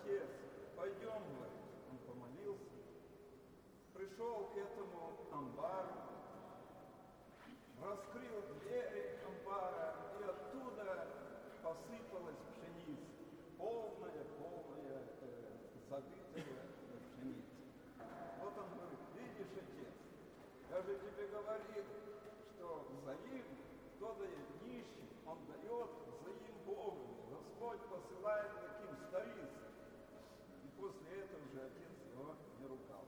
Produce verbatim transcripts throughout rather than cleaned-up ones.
отец, пойдем, говорит. Он помолился, пришел к этому амбару, раскрыл двери амбара, и оттуда посыпалась пшеница, полная, полная, э, забитая пшеница. Вот он говорит: видишь, отец, я же тебе говорил, что взаим, кто дает нищим, он дает взаим Богу. Господь посылает таким старицам. И после этого же отец его не ругал.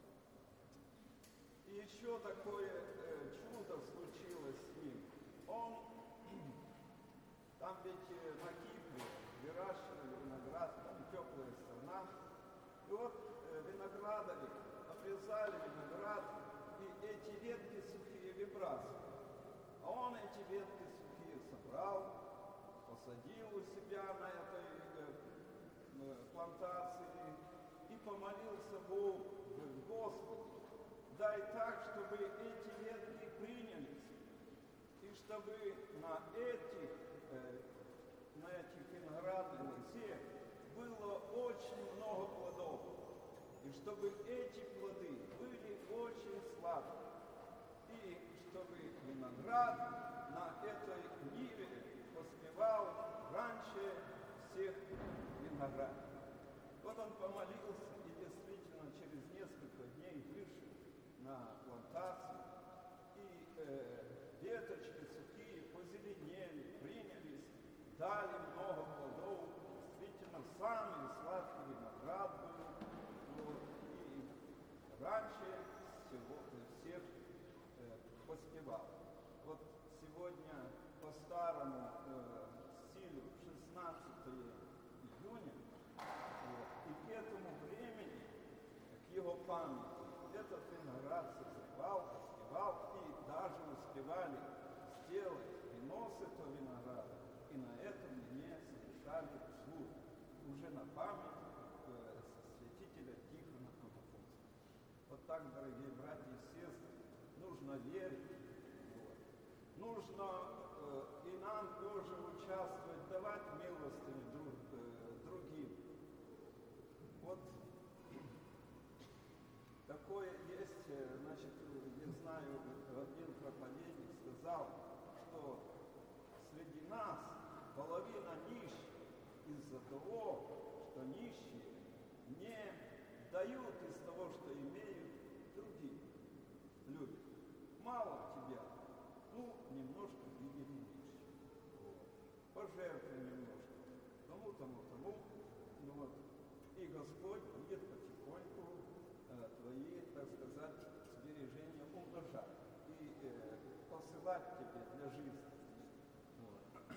И еще такое э, чудо случилось с ним. Он, там ведь э, на Кипре выращивали виноград, там теплая страна. И вот э, виноградари обрезали виноград, и эти ветки сухие выбрасывали. А он эти ветки сухие собрал, посадил у себя на этой э, э, плантации и помолился Богу: Господи, дай так, чтобы эти ветки принялись, и чтобы на этих, э, на этих виноградной лозе было очень много плодов, и чтобы эти плоды были очень сладкие, и чтобы виноград на этой ниве поспевал раньше всех виноградов. Вот он помолился, и действительно через несколько дней вышел на плантацию, и э, веточки сухие позеленели, принялись, дали много плодов. Действительно, самый сладкий виноград был, вот, и раньше всего, всех э, поспевал. Вот сегодня по старому э, стилю шестнадцатое июня, вот, и к этому времени, к его памяти, этот виноград созревал, поспевал, и даже успевали сделать вино с этого винограда, и на этом мне совершали службу уже на память э, святителя Тихона Амафонского. Вот так, дорогие братья и сестры, нужно верить. Вот. Нужно э, и нам тоже участвовать, давать милостыню друг, э, другим. Вот такое есть, значит, я знаю, один проповедник сказал, что среди нас половина нищих из-за того, что нищие не дают из того, что имеют, другим людям. Мало тебя, ну, немножко видели нищих. Вот. Пожертвуй немножко тому, тому, тому. Ну, вот. И Господь будет потихоньку э, твои, так сказать, сбережения умножать и э, посылать тебе для жизни. Вот.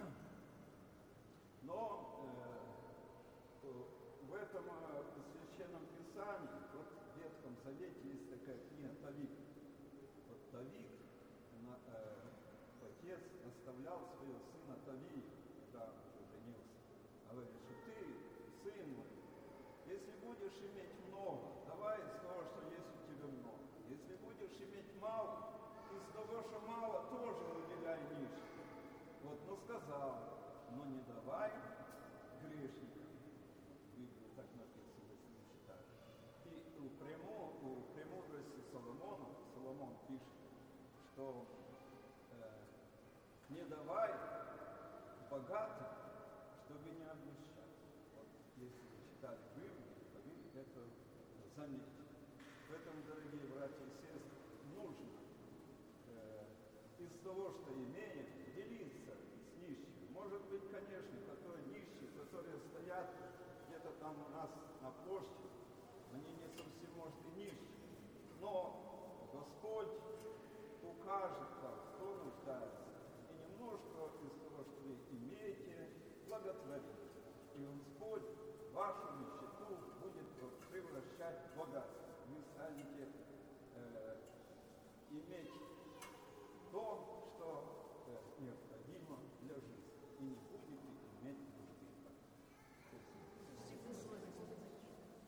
Но э, в этом э, священном писании, вот в Ветхом Завете есть такая книга Тавит. Вот Давид, на, э, отец наставлял своего сына Тавия, когда он уже женился. Говорит, что ты, сын мой, если будешь иметь много, давай из того, что есть у тебя много. Если будешь иметь мало, из того, что мало, тоже выделяй нищим. Вот, но сказал, но не давай грешникам. В Библии так написано, если не читаешь. И у, прему, у премудрости Соломона, Соломон пишет, что э, не давай богатым, чтобы не обнищать. Вот, если вы читали Библию, то вы это заметите. Поэтому, дорогие братья и сестры, нужно э, из того, что имеем, делиться с нищими. Может быть, конечно, которые нищие, которые стоят где-то там у нас на почте, они не совсем, может, и нищие. Но Господь укажет вам, кто нуждается, и немножко из того, что вы имеете, благотворите. И Господь вашу нищету